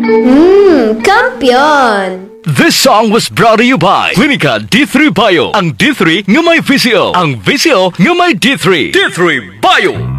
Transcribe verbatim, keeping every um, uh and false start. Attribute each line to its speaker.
Speaker 1: Hmm, kampiyon!
Speaker 2: This song was brought to you by Clinica D three Bio. Ang D three nga may V C O. Ang V C O nga may D three. D three Bio!